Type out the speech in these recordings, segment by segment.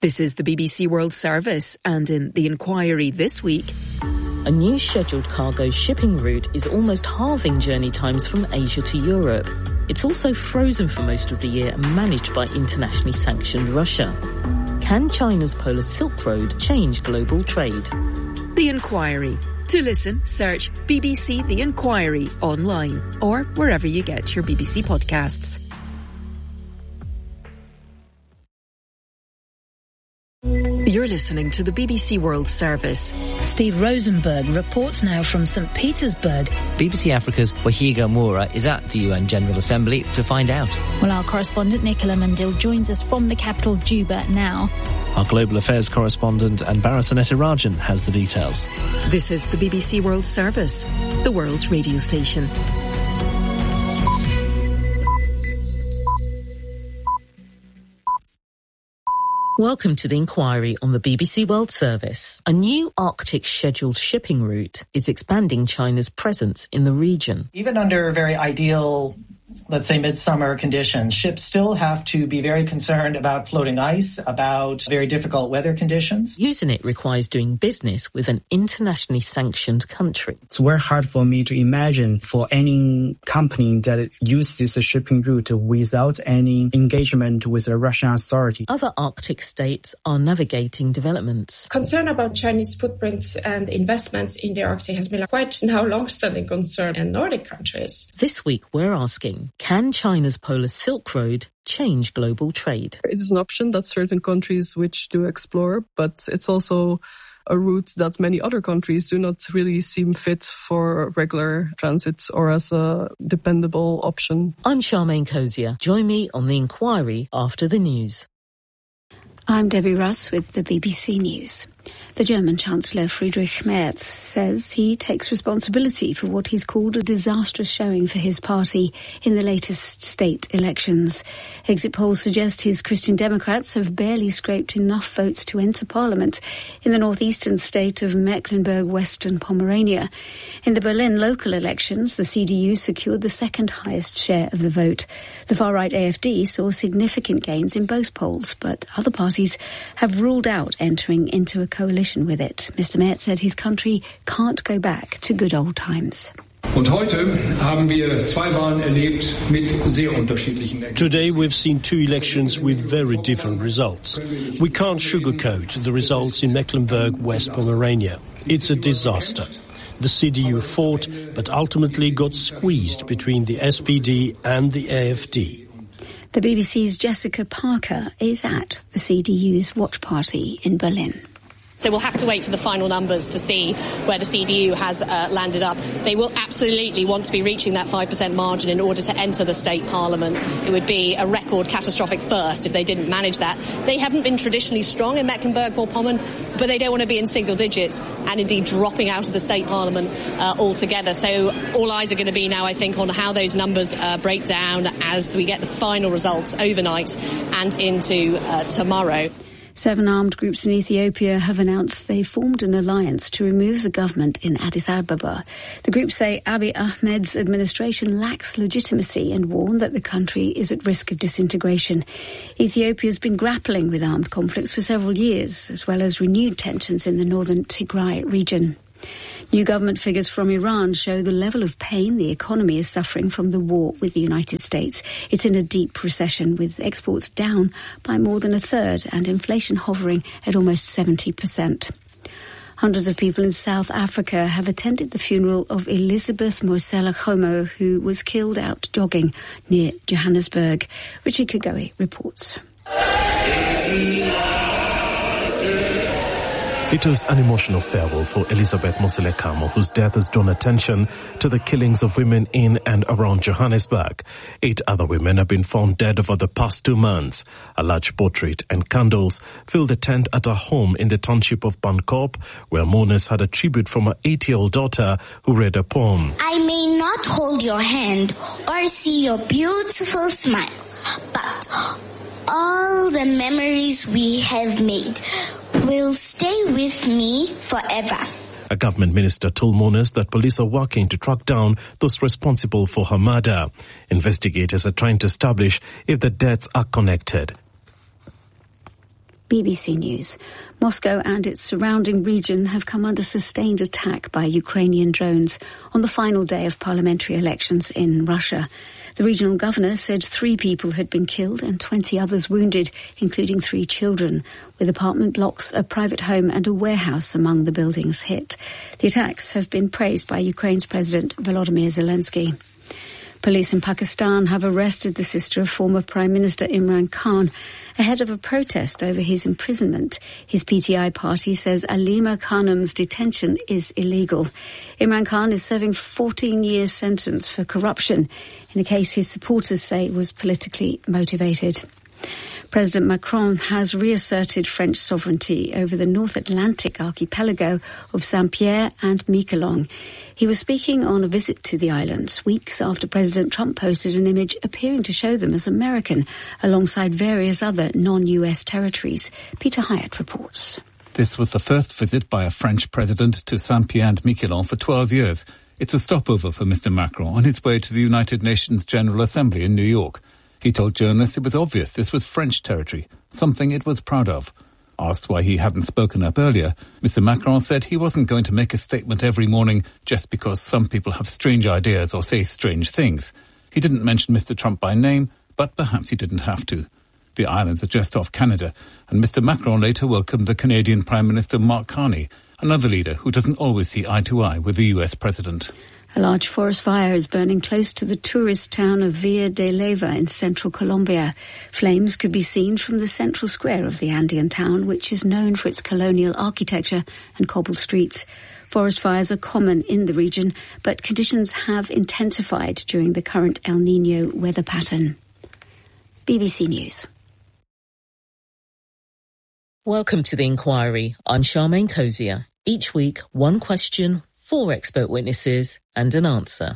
This is the BBC World Service, and in The Inquiry this week, a new scheduled cargo shipping route is almost halving journey times from Asia to Europe. It's also frozen for most of the year and managed by internationally sanctioned Russia. Can China's Polar Silk Road change global trade? The Inquiry. To listen, search BBC The Inquiry online or wherever you get your BBC podcasts. You're listening to the BBC World Service. Steve Rosenberg reports now from St. Petersburg. BBC Africa's Wahiga Moura is at the UN General Assembly to find out. Well, our correspondent Nicola Mandil joins us from the capital Juba now. Our global affairs correspondent Anbara Sanetirajan has the details. This is the BBC World Service, the world's radio station. Welcome to The Inquiry on the BBC World Service. A new Arctic scheduled shipping route is expanding China's presence in the region. Even under very ideal, let's say, midsummer conditions, ships still have to be very concerned about floating ice, about very difficult weather conditions. Using it requires doing business with an internationally sanctioned country. It's very hard for me to imagine for any company that uses this shipping route without any engagement with the Russian authority. Other Arctic states are navigating developments. Concern about Chinese footprint and investments in the Arctic has been quite now long-standing concern in Nordic countries. This week we're asking, can China's Polar Silk Road change global trade? It is an option that certain countries wish to explore, but it's also a route that many other countries do not really seem fit for regular transit or as a dependable option. I'm Charmaine Cozier. Join me on The Inquiry after the news. I'm Debbie Russ with the BBC News. The German Chancellor Friedrich Merz says he takes responsibility for what he's called a disastrous showing for his party in the latest state elections. Exit polls suggest his Christian Democrats have barely scraped enough votes to enter parliament in the northeastern state of Mecklenburg-Western Pomerania. In the Berlin local elections, the CDU secured the second highest share of the vote. The far-right AfD saw significant gains in both polls, but other parties have ruled out entering into a coalition with it. Mr. Merz said his country can't go back to good old times. Today we've seen two elections with very different results. We can't sugarcoat the results in Mecklenburg-West Pomerania. It's a disaster. The CDU fought, but ultimately got squeezed between the SPD and the AfD. The BBC's Jessica Parker is at the CDU's watch party in Berlin. So we'll have to wait for the final numbers to see where the CDU has landed up. They will absolutely want to be reaching that 5% margin in order to enter the state parliament. It would be a record catastrophic first if they didn't manage that. They haven't been traditionally strong in Mecklenburg-Vorpommern, but they don't want to be in single digits and indeed dropping out of the state parliament altogether. So all eyes are going to be now, I think, on how those numbers break down as we get the final results overnight and into tomorrow. 7 armed groups in Ethiopia have announced they formed an alliance to remove the government in Addis Ababa. The groups say Abiy Ahmed's administration lacks legitimacy and warn that the country is at risk of disintegration. Ethiopia has been grappling with armed conflicts for several years, as well as renewed tensions in the northern Tigray region. New government figures from Iran show the level of pain the economy is suffering from the war with the United States. It's in a deep recession, with exports down by more than a third and inflation hovering at almost 70%. Hundreds of people in South Africa have attended the funeral of Elizabeth Mosela Khomo, who was killed out jogging near Johannesburg. Richard Kagoi reports. It was an emotional farewell for Elizabeth Mosela Khomo, whose death has drawn attention to the killings of women in and around Johannesburg. 8 other women have been found dead over the past 2 months. A large portrait and candles filled the tent at her home in the township of Bankop, where mourners had a tribute from her 8-year-old daughter who read a poem. I may not hold your hand or see your beautiful smile, but all the memories we have made will stay with me forever. A government minister told mourners that police are working to track down those responsible for her murder. Investigators are trying to establish if the deaths are connected. BBC News. Moscow and its surrounding region have come under sustained attack by Ukrainian drones on the final day of parliamentary elections in Russia. The regional governor said 3 people had been killed and 20 others wounded, including 3 children, with apartment blocks, a private home and a warehouse among the buildings hit. The attacks have been praised by Ukraine's President Volodymyr Zelensky. Police in Pakistan have arrested the sister of former Prime Minister Imran Khan ahead of a protest over his imprisonment. His PTI party says Alima Khanum's detention is illegal. Imran Khan is serving a 14-year sentence for corruption in a case his supporters say was politically motivated. President Macron has reasserted French sovereignty over the North Atlantic archipelago of Saint-Pierre and Miquelon. He was speaking on a visit to the islands weeks after President Trump posted an image appearing to show them as American, alongside various other non-US territories. Peter Hyatt reports. This was the first visit by a French president to Saint-Pierre and Miquelon for 12 years. It's a stopover for Mr. Macron on his way to the United Nations General Assembly in New York. He told journalists it was obvious this was French territory, something it was proud of. Asked why he hadn't spoken up earlier, Mr. Macron said he wasn't going to make a statement every morning just because some people have strange ideas or say strange things. He didn't mention Mr. Trump by name, but perhaps he didn't have to. The islands are just off Canada, and Mr. Macron later welcomed the Canadian Prime Minister Mark Carney, another leader who doesn't always see eye to eye with the US president. A large forest fire is burning close to the tourist town of Villa de Leyva in central Colombia. Flames could be seen from the central square of the Andean town, which is known for its colonial architecture and cobbled streets. Forest fires are common in the region, but conditions have intensified during the current El Niño weather pattern. BBC News. Welcome to The Inquiry. I'm Charmaine Cozier. Each week, one question, 4 expert witnesses and an answer.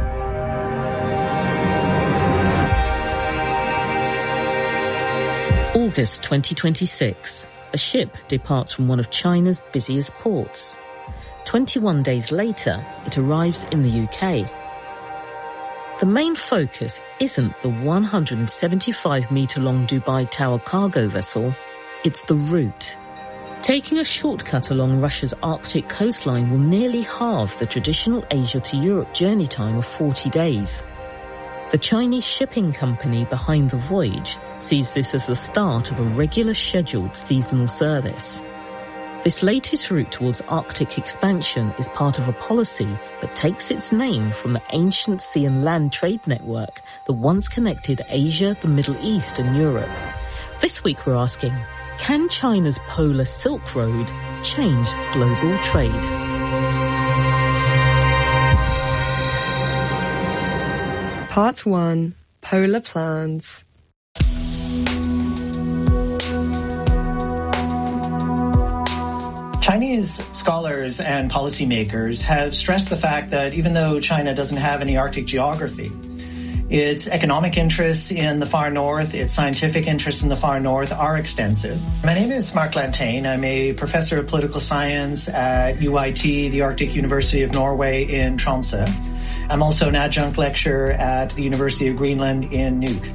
August 2026. A ship departs from one of China's busiest ports. 21 days later, it arrives in the UK. The main focus isn't the 175-metre-long Dubai Tower cargo vessel, it's the route. Taking a shortcut along Russia's Arctic coastline will nearly halve the traditional Asia to Europe journey time of 40 days. The Chinese shipping company behind the voyage sees this as the start of a regular scheduled seasonal service. This latest route towards Arctic expansion is part of a policy that takes its name from the ancient sea and land trade network that once connected Asia, the Middle East and Europe. This week we're asking, can China's Polar Silk Road change global trade? Part 1. Polar Plans. Chinese scholars and policymakers have stressed the fact that even though China doesn't have any Arctic geography, its economic interests in the far north, its scientific interests in the far north are extensive. My name is Mark Lantane. I'm a professor of political science at UiT, the Arctic University of Norway in Tromsø. I'm also an adjunct lecturer at the University of Greenland in Nuuk.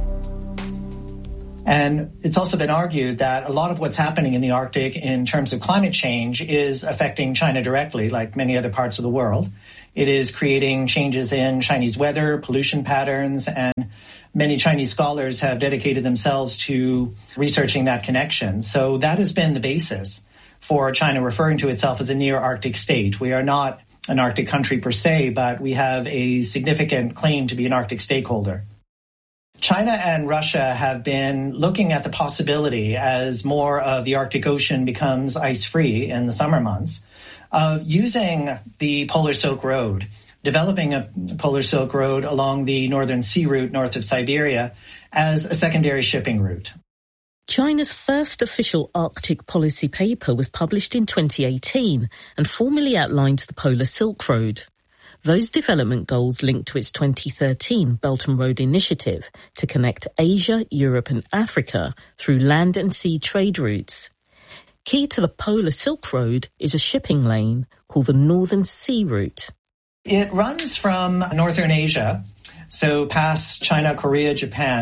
And it's also been argued that a lot of what's happening in the Arctic in terms of climate change is affecting China directly, like many other parts of the world. It is creating changes in Chinese weather, pollution patterns, and many Chinese scholars have dedicated themselves to researching that connection. So that has been the basis for China referring to itself as a near-Arctic state. We are not an Arctic country per se, but we have a significant claim to be an Arctic stakeholder. China and Russia have been looking at the possibility, as more of the Arctic Ocean becomes ice-free in the summer months, of using the Polar Silk Road, developing a Polar Silk Road along the Northern Sea Route north of Siberia as a secondary shipping route. China's first official Arctic policy paper was published in 2018 and formally outlined the Polar Silk Road. Those development goals linked to its 2013 Belt and Road Initiative to connect Asia, Europe and Africa through land and sea trade routes. Key to the Polar Silk Road is a shipping lane called the Northern Sea Route. It runs from northern Asia, so past China, Korea, Japan,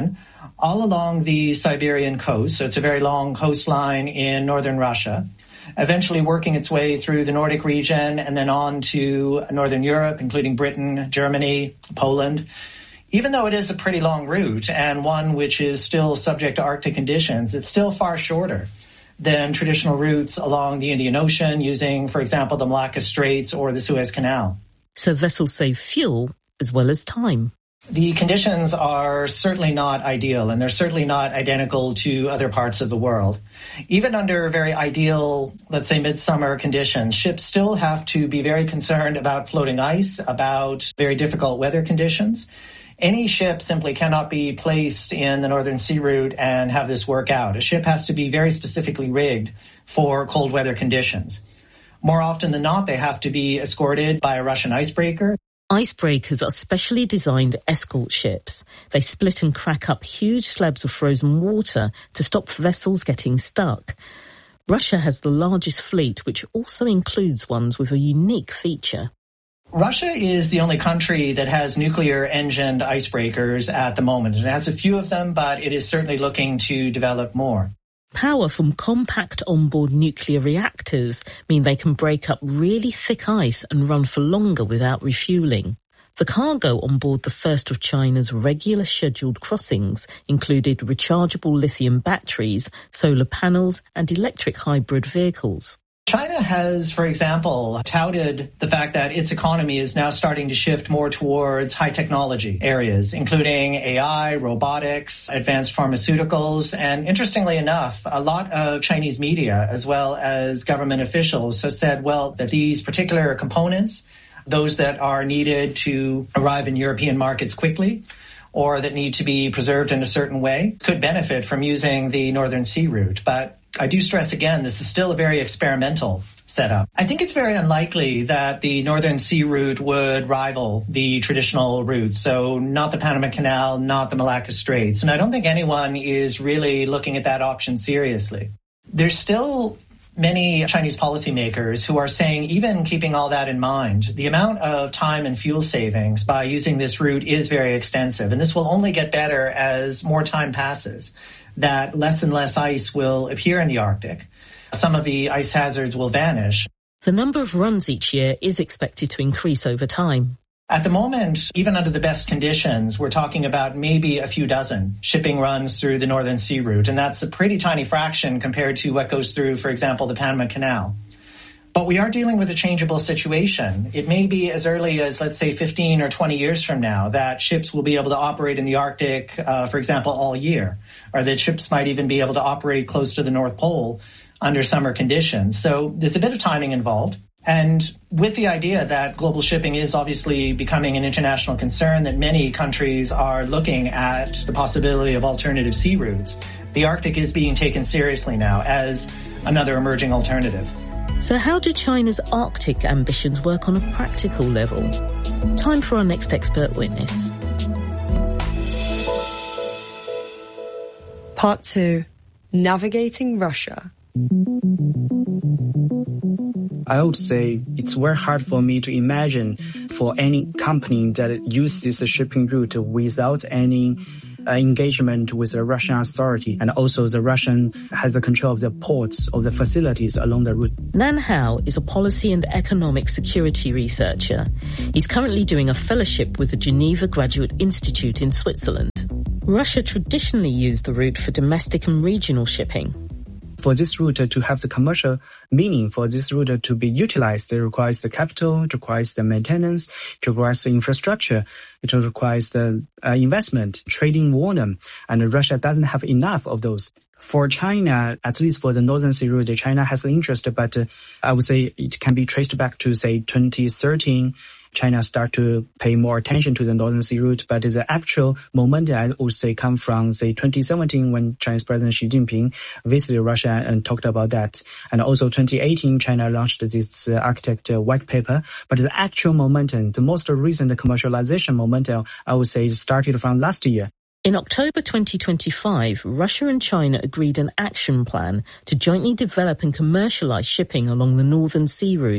all along the Siberian coast. So it's a very long coastline in northern Russia, eventually working its way through the Nordic region and then on to northern Europe, including Britain, Germany, Poland. Even though it is a pretty long route and one which is still subject to Arctic conditions, it's still far shorter than traditional routes along the Indian Ocean using, for example, the Malacca Straits or the Suez Canal. So vessels save fuel as well as time. The conditions are certainly not ideal, and they're certainly not identical to other parts of the world. Even under very ideal, let's say, midsummer conditions, ships still have to be very concerned about floating ice, about very difficult weather conditions. Any ship simply cannot be placed in the Northern Sea Route and have this work out. A ship has to be very specifically rigged for cold weather conditions. More often than not, they have to be escorted by a Russian icebreaker. Icebreakers are specially designed escort ships. They split and crack up huge slabs of frozen water to stop vessels getting stuck. Russia has the largest fleet, which also includes ones with a unique feature. Russia is the only country that has nuclear-engined icebreakers at the moment. It has a few of them, but it is certainly looking to develop more. Power from compact onboard nuclear reactors mean they can break up really thick ice and run for longer without refueling. The cargo on board the first of China's regular scheduled crossings included rechargeable lithium batteries, solar panels, and electric hybrid vehicles. China has, for example, touted the fact that its economy is now starting to shift more towards high technology areas, including AI, robotics, advanced pharmaceuticals. And interestingly enough, a lot of Chinese media, as well as government officials, have said, well, that these particular components, those that are needed to arrive in European markets quickly, or that need to be preserved in a certain way, could benefit from using the Northern Sea Route. But I do stress again, this is still a very experimental setup. I think it's very unlikely that the Northern Sea Route would rival the traditional routes. So not the Panama Canal, not the Malacca Straits. And I don't think anyone is really looking at that option seriously. There's still many Chinese policymakers who are saying, even keeping all that in mind, the amount of time and fuel savings by using this route is very extensive. And this will only get better as more time passes, that less and less ice will appear in the Arctic. Some of the ice hazards will vanish. The number of runs each year is expected to increase over time. At the moment, even under the best conditions, we're talking about maybe a few dozen shipping runs through the Northern Sea Route, and that's a pretty tiny fraction compared to what goes through, for example, the Panama Canal. But we are dealing with a changeable situation. It may be as early as, let's say, 15 or 20 years from now that ships will be able to operate in the Arctic, for example, all year, or that ships might even be able to operate close to the North Pole under summer conditions. So there's a bit of timing involved. And with the idea that global shipping is obviously becoming an international concern, that many countries are looking at the possibility of alternative sea routes, the Arctic is being taken seriously now as another emerging alternative. So how do China's Arctic ambitions work on a practical level? Time for our next expert witness. Part 2. Navigating Russia. I would say it's very hard for me to imagine for any company that uses this shipping route without any engagement with the Russian authority, and also the Russian has the control of the ports or the facilities along the route. Nan Hao is a policy and economic security researcher. He's currently doing a fellowship with the Geneva Graduate Institute in Switzerland. Russia traditionally used the route for domestic and regional shipping. For this route to have the commercial meaning, for this route to be utilized, it requires the capital, it requires the maintenance, it requires the infrastructure, it requires the investment, trading volume, and Russia doesn't have enough of those. For China, at least for the Northern Sea Route, China has an interest, but I would say it can be traced back to, say, 2013. China start to pay more attention to the Northern Sea Route, but the actual momentum, I would say, come from, say, 2017 when Chinese President Xi Jinping visited Russia and talked about that. And also 2018, China launched this Arctic white paper. But the actual momentum, the most recent commercialization momentum, I would say, started from last year. In October 2025, Russia and China agreed an action plan to jointly develop and commercialize shipping along the Northern Sea Route.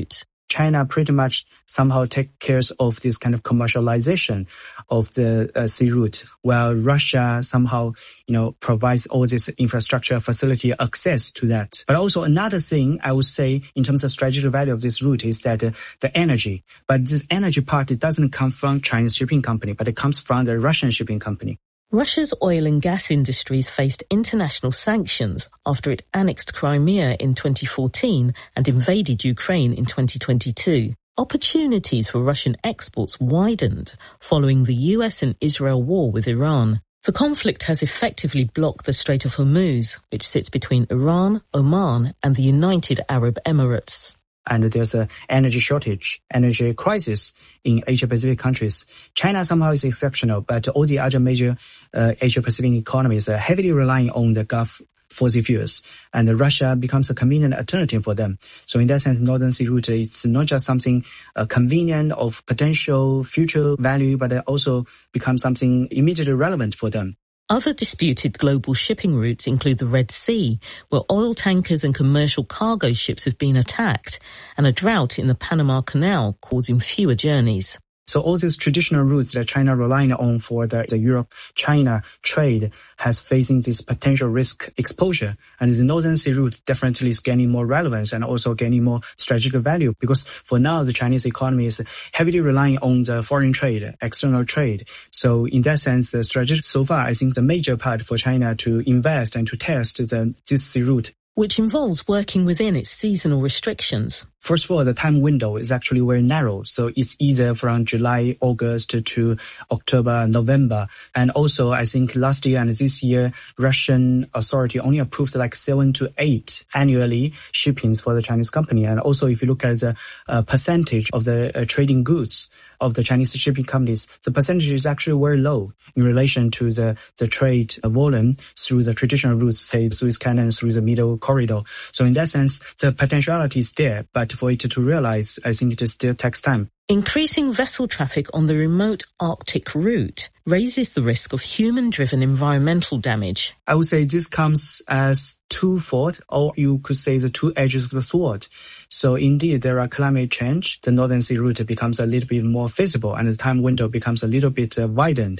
China pretty much somehow take care of this kind of commercialization of the sea route, while Russia somehow, provides all this infrastructure facility access to that. But also another thing I would say in terms of strategic value of this route is that the energy. But this energy part, it doesn't come from Chinese shipping company, but it comes from the Russian shipping company. Russia's oil and gas industries faced international sanctions after it annexed Crimea in 2014 and invaded Ukraine in 2022. Opportunities for Russian exports widened following the US and Israel war with Iran. The conflict has effectively blocked the Strait of Hormuz, which sits between Iran, Oman, and the United Arab Emirates. And there's an energy shortage, energy crisis in Asia-Pacific countries. China somehow is exceptional, but all the other major Asia-Pacific economies are heavily relying on the Gulf fossil fuels, and Russia becomes a convenient alternative for them. So in that sense, Northern Sea Route, it's not just something convenient of potential future value, but it also becomes something immediately relevant for them. Other disputed global shipping routes include the Red Sea, where oil tankers and commercial cargo ships have been attacked, and a drought in the Panama Canal causing fewer journeys. So all these traditional routes that China relying on for the Europe-China trade has facing this potential risk exposure. And the Northern Sea route definitely is gaining more relevance and also gaining more strategic value, because for now the Chinese economy is heavily relying on the foreign trade, external trade. So in that sense, the strategic so far, I think the major part for China to invest and to test this sea route, which involves working within its seasonal restrictions. First of all, the time window is actually very narrow. So it's either from July, August to October, November. And also, I think last year and this year, Russian authority only approved like 7 to 8 annually shippings for the Chinese company. And also, if you look at the percentage of the trading goods of the Chinese shipping companies, the percentage is actually very low in relation to the trade volume through the traditional routes, say Suez Canal, through the Middle Corridor. So in that sense, the potentiality is there, but for it to realize, I think it still takes time. Increasing vessel traffic on the remote Arctic route raises the risk of human-driven environmental damage. I would say this comes as twofold, or you could say the two edges of the sword. So indeed, there are climate change. The Northern Sea route becomes a little bit more visible, and the time window becomes a little bit widened,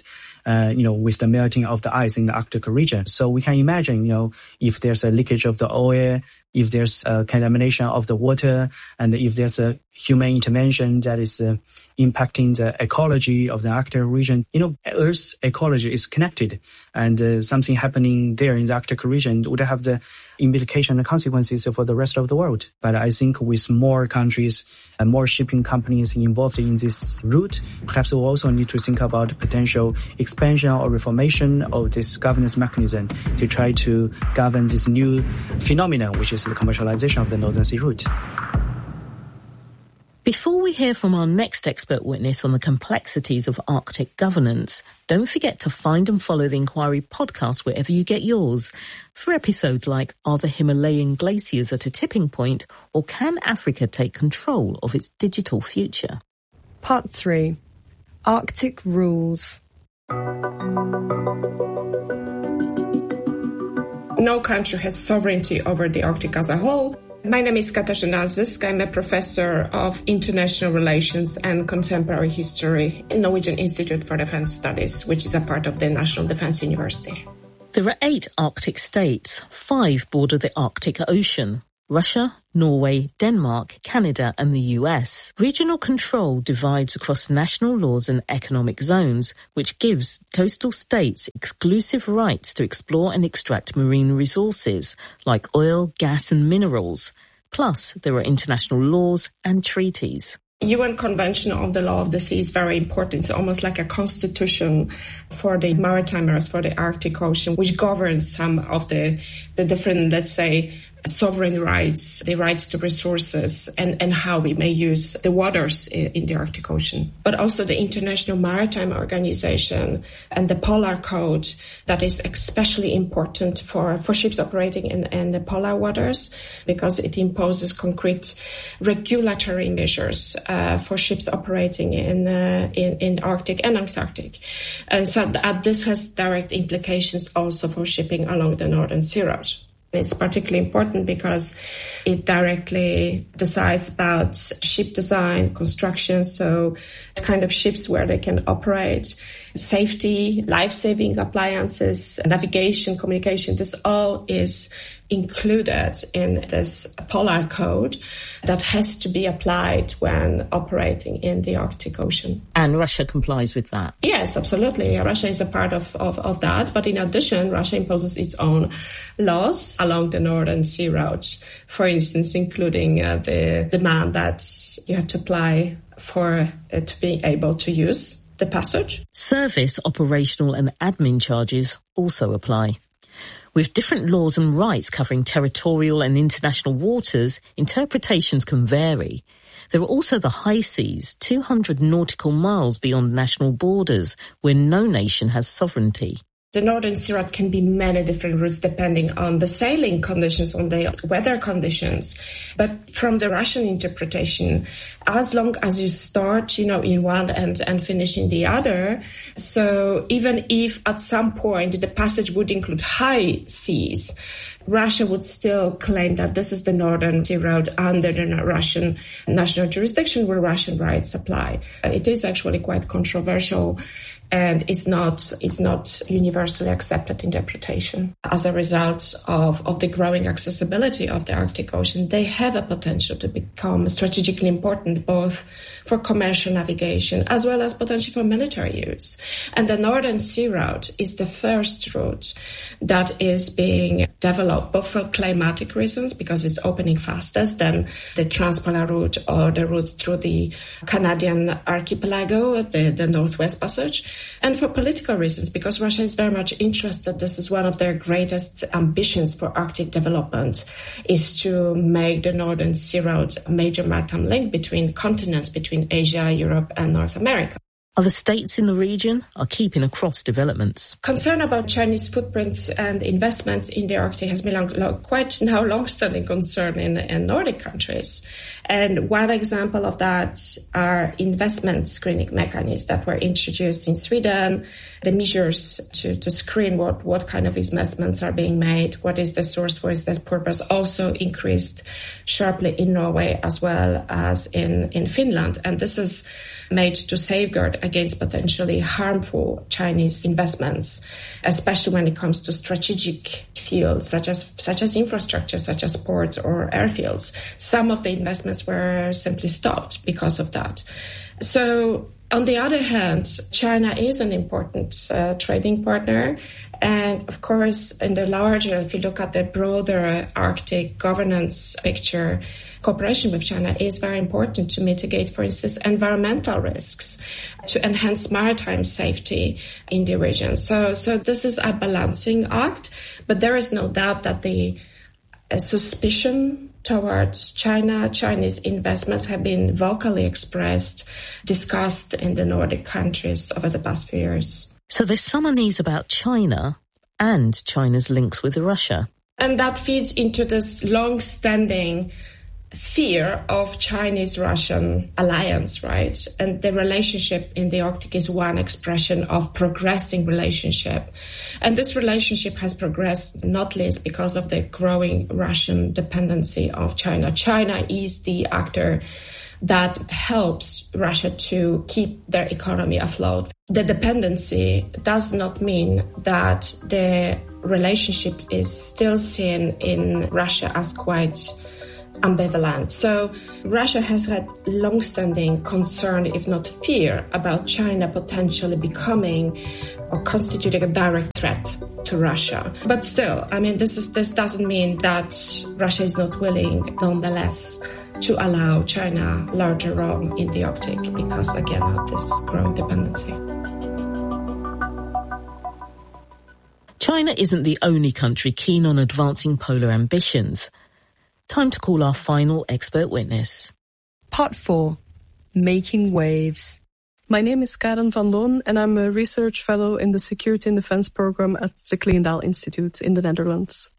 with the melting of the ice in the Arctic region. So we can imagine, if there's a leakage of the oil, if there's a contamination of the water, and if there's a human intervention that is impacting the ecology of the Arctic region. Earth's ecology is connected, and something happening there in the Arctic region would have the implication and consequences for the rest of the world. But I think with more countries and more shipping companies involved in this route, perhaps we'll also need to think about potential expansion or reformation of this governance mechanism to try to govern this new phenomenon, which is the commercialization of the Northern Sea route. Before we hear from our next expert witness on the complexities of Arctic governance, don't forget to find and follow the Inquiry podcast wherever you get yours for episodes like Are the Himalayan Glaciers at a Tipping Point, or Can Africa Take Control of its Digital Future? Part 3. Arctic Rules. No country has sovereignty over the Arctic as a whole. My name is Katarzyna Zysk. I'm a professor of international relations and contemporary history in Norwegian Institute for Defense Studies, which is a part of the National Defense University. There are 8 Arctic states. 5 border the Arctic Ocean: Russia, Norway, Denmark, Canada, and the US. Regional control divides across national laws and economic zones, which gives coastal states exclusive rights to explore and extract marine resources like oil, gas, and minerals. Plus, there are international laws and treaties. UN Convention on the Law of the Sea is very important. It's almost like a constitution for the maritime areas, for the Arctic Ocean, which governs some of the different, let's say, sovereign rights, the rights to resources, and how we may use the waters in the Arctic Ocean. But also the International Maritime Organization and the Polar Code, that is especially important for ships operating in the polar waters, because it imposes concrete regulatory measures for ships operating in Arctic and Antarctic. And so this has direct implications also for shipping along the Northern Sea Route. It's particularly important because it directly decides about ship design, construction, so the kind of ships where they can operate, safety, life-saving appliances, navigation, communication. This all is included in this Polar Code that has to be applied when operating in the Arctic Ocean. And Russia complies with that? Yes, absolutely. Russia is a part of that. But in addition, Russia imposes its own laws along the Northern Sea Route, for instance, including the demand that you have to apply for to be able to use the passage. Service, operational and admin charges also apply. With different laws and rights covering territorial and international waters, interpretations can vary. There are also the high seas, 200 nautical miles beyond national borders, where no nation has sovereignty. The Northern Sea Route can be many different routes depending on the sailing conditions, on the weather conditions. But from the Russian interpretation, as long as you start, in one and finish in the other, so even if at some point the passage would include high seas, Russia would still claim that this is the Northern Sea Route under the Russian national jurisdiction where Russian rights apply. It is actually quite controversial, and it's not universally accepted interpretation. As a result of the growing accessibility of the Arctic Ocean, they have a potential to become strategically important both for commercial navigation as well as potentially for military use. And the Northern Sea Route is the first route that is being developed both for climatic reasons, because it's opening fastest than the Trans-Polar Route or the route through the Canadian archipelago, the Northwest Passage, and for political reasons, because Russia is very much interested. This is one of their greatest ambitions for Arctic development, is to make the Northern Sea Route a major maritime link between continents, between Asia, Europe, and North America. Other states in the region are keeping across developments. Concern about Chinese footprint and investments in the Arctic has been quite now long-standing concern in Nordic countries. And one example of that are investment screening mechanisms that were introduced in Sweden, the measures to screen what kind of investments are being made, what is the source, what is the purpose, also increased sharply in Norway as well as in Finland. And this is made to safeguard against potentially harmful Chinese investments, especially when it comes to strategic fields such as infrastructure, such as ports or airfields. Some of the investments were simply stopped because of that. So on the other hand, China is an important trading partner. And of course, in the larger, if you look at the broader Arctic governance picture, cooperation with China is very important to mitigate, for instance, environmental risks, to enhance maritime safety in the region. So this is a balancing act, but there is no doubt that the suspicion towards Chinese investments have been vocally expressed, discussed in the Nordic countries over the past few years. So there's some unease about China and China's links with Russia. And that feeds into this long-standing fear of Chinese-Russian alliance, right? And the relationship in the Arctic is one expression of progressing relationship. And this relationship has progressed not least because of the growing Russian dependency of China. China is the actor that helps Russia to keep their economy afloat. The dependency does not mean that the relationship is still seen in Russia as quite ambivalent. So Russia has had long-standing concern, if not fear, about China potentially becoming or constituting a direct threat to Russia. But still, this doesn't mean that Russia is not willing, nonetheless, to allow China a larger role in the Arctic because, again, of this growing dependency. China isn't the only country keen on advancing polar ambitions. Time to call our final expert witness. Part 4. Making Waves. My name is Karen van Loon and I'm a research fellow in the Security and Defense Program at the Cleendale Institute in the Netherlands.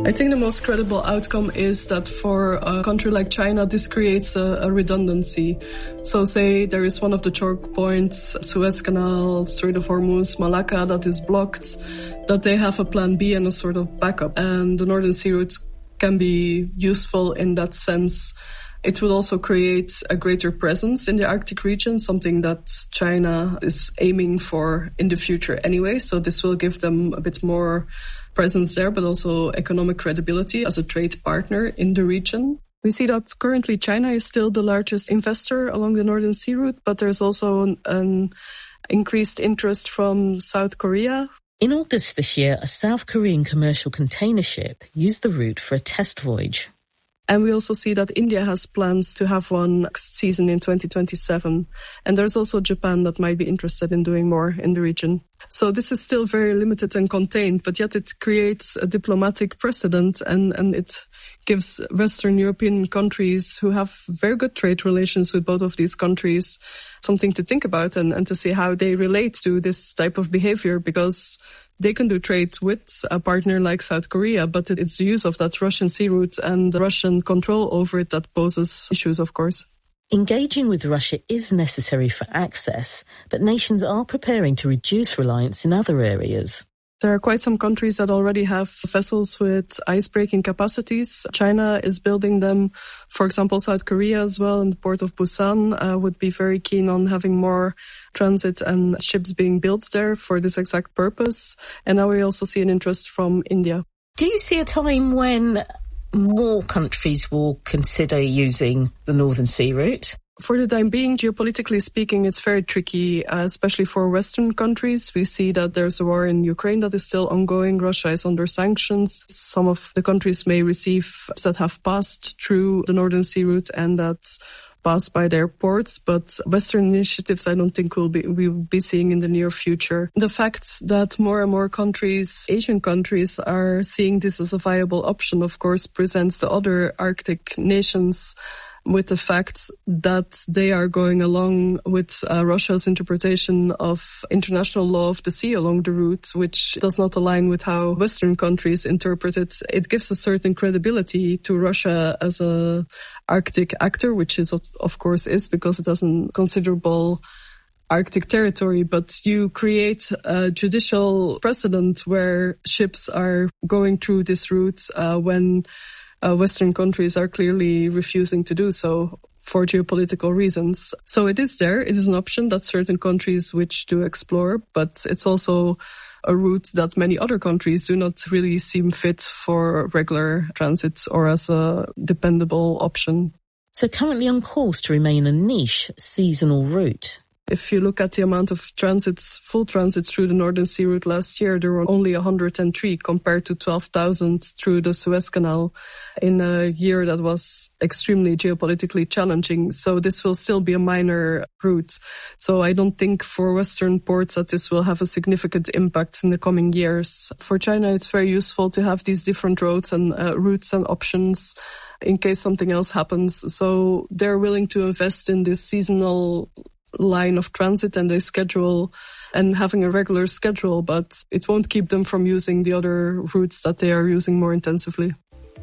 I think the most credible outcome is that for a country like China, this creates a redundancy. So say there is one of the choke points, Suez Canal, Strait of Hormuz, Malacca, that is blocked, that they have a plan B and a sort of backup. And the Northern Sea route can be useful in that sense. It will also create a greater presence in the Arctic region, something that China is aiming for in the future anyway. So this will give them a bit more presence there, but also economic credibility as a trade partner in the region. We see that currently China is still the largest investor along the Northern Sea route, but there's also an increased interest from South Korea. In August this year, a South Korean commercial container ship used the route for a test voyage. And we also see that India has plans to have one next season in 2027. And there's also Japan that might be interested in doing more in the region. So this is still very limited and contained, but yet it creates a diplomatic precedent and it gives Western European countries who have very good trade relations with both of these countries something to think about and to see how they relate to this type of behavior, because they can do trade with a partner like South Korea, but it's the use of that Russian sea route and Russian control over it that poses issues, of course. Engaging with Russia is necessary for access, but nations are preparing to reduce reliance in other areas. There are quite some countries that already have vessels with ice-breaking capacities. China is building them. For example, South Korea as well, in the port of Busan, would be very keen on having more transit and ships being built there for this exact purpose. And now we also see an interest from India. Do you see a time when more countries will consider using the Northern Sea route? For the time being, geopolitically speaking, it's very tricky, especially for Western countries. We see that there's a war in Ukraine that is still ongoing. Russia is under sanctions. Some of the countries may receive that have passed through the Northern Sea route and that pass by their ports, but Western initiatives I don't think we'll be seeing in the near future. The fact that more and more countries, Asian countries, are seeing this as a viable option, of course, presents the other Arctic nations with the fact that they are going along with Russia's interpretation of international law of the sea along the route, which does not align with how Western countries interpret it. It gives a certain credibility to Russia as a Arctic actor, which is, of course, is because it has a considerable Arctic territory, but you create a judicial precedent where ships are going through this route when Western countries are clearly refusing to do so for geopolitical reasons. So it is there. It is an option that certain countries wish to explore, but it's also a route that many other countries do not really seem fit for regular transit or as a dependable option. So currently on course to remain a niche seasonal route. If you look at the amount of transits, full transits through the Northern Sea route last year, there were only 103 compared to 12,000 through the Suez Canal in a year that was extremely geopolitically challenging. So this will still be a minor route. So I don't think for Western ports that this will have a significant impact in the coming years. For China, it's very useful to have these different routes and routes and options in case something else happens. So they're willing to invest in this seasonal line of transit and they schedule and having a regular schedule, but it won't keep them from using the other routes that they are using more intensively.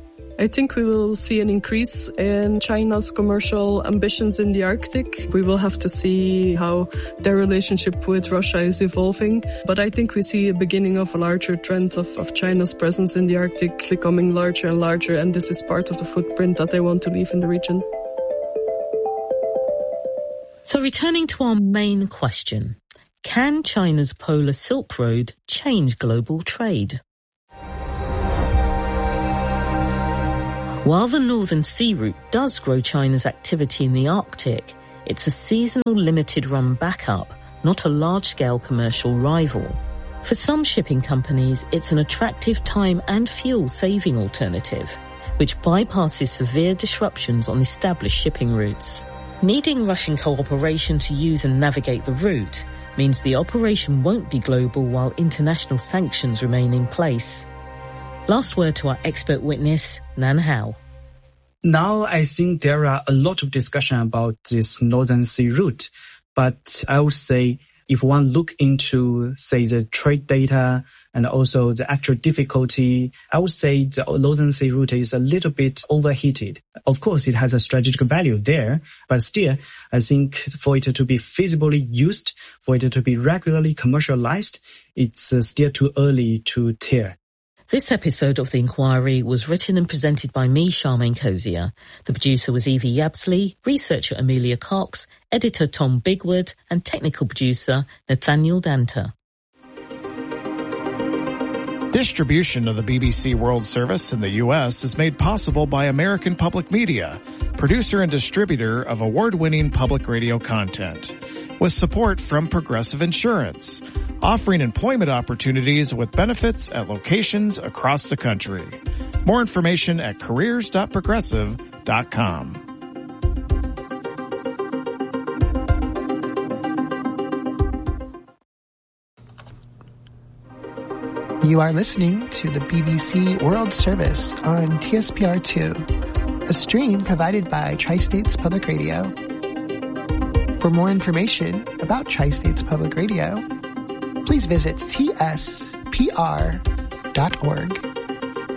I think we will see an increase in China's commercial ambitions in the Arctic. We will have to see how their relationship with Russia is evolving. But I think we see a beginning of a larger trend of China's presence in the Arctic becoming larger and larger, and this is part of the footprint that they want to leave in the region. So returning to our main question, can China's Polar Silk Road change global trade? While the Northern Sea route does grow China's activity in the Arctic, it's a seasonal limited-run backup, not a large-scale commercial rival. For some shipping companies, it's an attractive time and fuel-saving alternative, which bypasses severe disruptions on established shipping routes. Needing Russian cooperation to use and navigate the route means the operation won't be global while international sanctions remain in place. Last word to our expert witness, Nan Hao. Now I think there are a lot of discussion about this Northern Sea route, but I would say if one look into, say, the trade data And also the actual difficulty, I would say the Northern Sea route is a little bit overheated. Of course, it has a strategic value there, but still, I think for it to be feasibly used, for it to be regularly commercialized, it's still too early to tell. This episode of The Inquiry was written and presented by me, Charmaine Cozier. The producer was Evie Yabsley, researcher Amelia Cox, editor Tom Bigwood, and technical producer Nathaniel Danter. Distribution of the BBC World Service in the U.S. is made possible by American Public Media, producer and distributor of award-winning public radio content, with support from Progressive Insurance, offering employment opportunities with benefits at locations across the country. More information at careers.progressive.com. You are listening to the BBC World Service on TSPR2, a stream provided by Tri-States Public Radio. For more information about Tri-States Public Radio, please visit tspr.org.